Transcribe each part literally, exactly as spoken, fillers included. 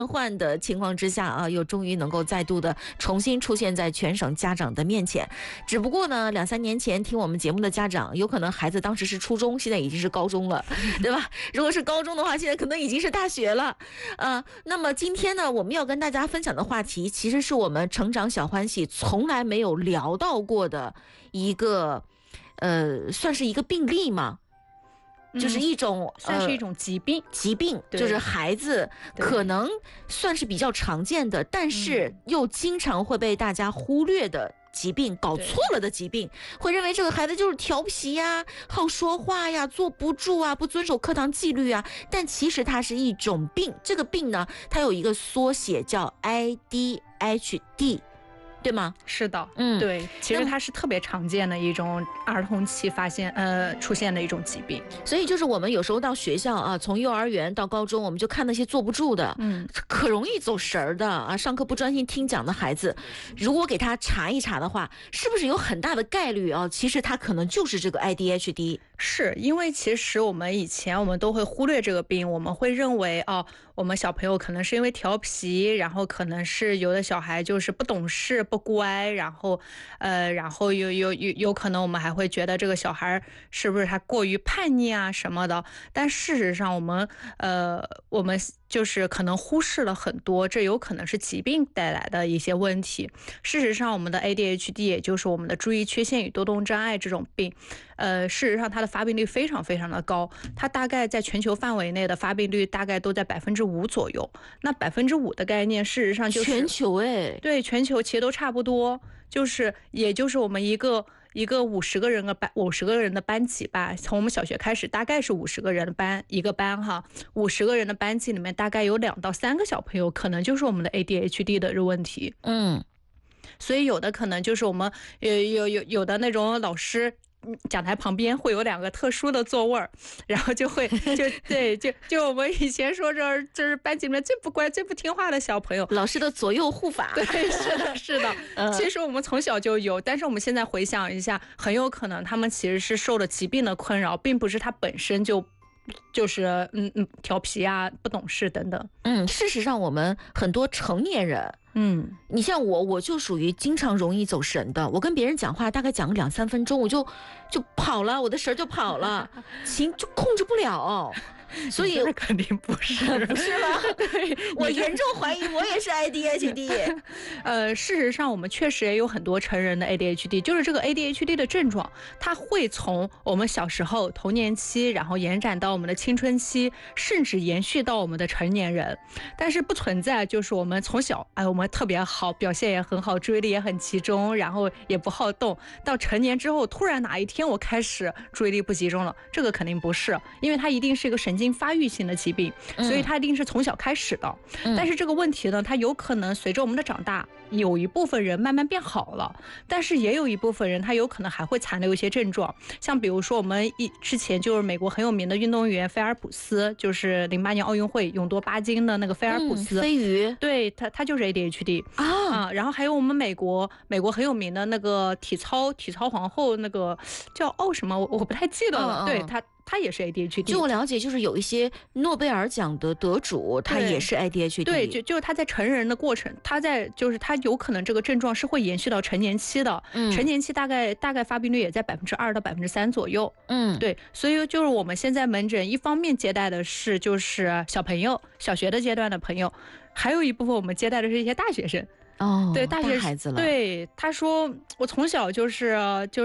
换的情况之下啊，又终于能够再度的重新出现在全省家长的面前。只不过呢，两三年前听我们节目的家长，有可能孩子当时是初中，现在已经是高中了，对吧？如果是高中的话，现在可能已经是大学了。呃，那么今天呢，我们要跟大家分享的话题，其实是我们成长小欢喜从来没有聊到过的一个，呃，算是一个病例嘛。就是一种、 嗯、算是一种疾病， 呃、疾病就是孩子可能算是比较常见的，但是又经常会被大家忽略的疾病，搞错了的疾病，会认为这个孩子就是调皮呀、好说话呀、坐不住啊、不遵守课堂纪律啊，但其实它是一种病。这个病呢，它有一个缩写叫 A D H D。对吗？ 是的，嗯，对，其实它是特别常见的一种儿童期发现呃出现的一种疾病。 所以就是我们有时候到学校啊，从幼儿园到高中，我们就看那些坐不住的，嗯，可容易走神儿的啊，上课不专心听讲的孩子，如果给他查一查的话，是不是有很大的概率啊？其实他可能就是这个 A D H D。 是因为其实我们以前我们都会忽略这个病，我们会认为哦，我们小朋友可能是因为调皮，然后可能是有的小孩就是不懂事不乖，然后呃，然后有有有有可能我们还会觉得这个小孩是不是他过于叛逆啊什么的，但事实上我们呃我们就是可能忽视了很多，这有可能是疾病带来的一些问题。事实上我们的 A D H D 也就是我们的注意缺陷与多动障碍这种病，呃，事实上它的发病率非常非常的高，它大概在全球范围内的发病率大概都在百分之五左右。那百分之五的概念，事实上就是全球哎， 对，全球其实都差不多，就是也就是我们一个一个五十个人的班，五十个人的班级吧，从我们小学开始，大概是五十个人的班一个班哈，五十个人的班级里面大概有两到三个小朋友可能就是我们的 A D H D 的问题，嗯，所以有的可能就是我们有有有有的那种老师。讲台旁边会有两个特殊的座位，然后就会就对就就我们以前说这这是班级里面最不乖最不听话的小朋友， 老师的左右护法。 对，是的，是的。嗯、其实我们从小就有，但是我们现在回想一下，很有可能他们其实是受了疾病的困扰，并不是他本身就。就是嗯嗯调皮啊不懂事等等。 嗯，事实上我们很多成年人，嗯，你像我我就属于经常容易走神的，我跟别人讲话大概讲个两三分钟我就就跑了，我的神就跑了，情就控制不了。所以肯定不是不是吗？对，我严重怀疑我也是 A D H D。 呃，事实上我们确实也有很多成人的 A D H D， 就是这个 A D H D 的症状，它会从我们小时候童年期，然后延展到我们的青春期，甚至延续到我们的成年人。但是不存在就是我们从小哎我们特别好，表现也很好，注意力也很集中，然后也不好动，到成年之后突然哪一天我开始注意力不集中了，这个肯定不是，因为它一定是一个神经发育性的疾病，所以它一定是从小开始的、嗯、但是这个问题呢，它有可能随着我们的长大，有一部分人慢慢变好了，但是也有一部分人他有可能还会残留一些症状，像比如说我们一之前就是美国很有名的运动员菲尔普斯，就是零八年奥运会勇夺八金的那个菲尔普斯、 嗯、飞鱼， 对，他他就是 A D H D 啊, 啊然后还有我们美国美国很有名的那个体操体操皇后，那个叫奥什么我我不太记得了、嗯、对他他也是 A D H D。 据我了解，就是有一些诺贝尔奖的得主，他也是 A D H D。 对，就就是他在成人的过程，他在就是他有可能这个症状是会延续到成年期的。嗯，成年期大概大概发病率也在百分之二到百分之三左右。嗯，对，所以就是我们现在门诊一方面接待的是就是小朋友，小学的阶段的朋友，还有一部分我们接待的是一些大学生。 哦， 对，大学孩子了。 对，他说我从小就是就是。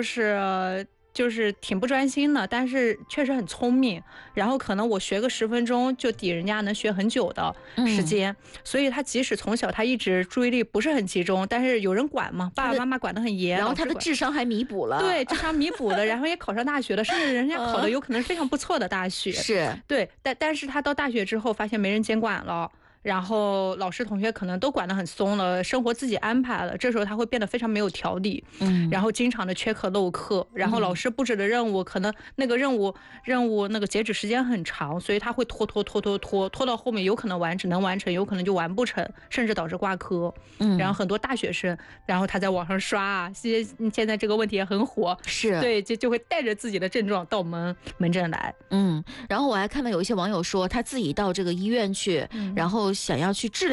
就是挺不专心的，但是确实很聪明，然后可能我学个十分钟就抵人家能学很久的时间、嗯、所以他即使从小他一直注意力不是很集中，但是有人管嘛，爸爸妈妈管得很严， 然后他的智商还弥补了， 对，智商弥补的，然后也考上大学了，甚至人家考的有可能非常不错的大学， 是对， 但但是他到大学之后发现没人监管了，然后老师同学可能都管得很松了，生活自己安排了，这时候他会变得非常没有条理，嗯，然后经常的缺课漏课，然后老师布置的任务、嗯、可能那个任务任务那个截止时间很长，所以他会拖拖拖拖拖拖到后面有可能完成能完成，有可能就完不成，甚至导致挂科。嗯，然后很多大学生，然后他在网上刷啊，现现在这个问题也很火， 是对，就就会带着自己的症状到我们门诊来。 嗯，然后我还看到有一些网友说他自己到这个医院去、嗯、然后想要去治疗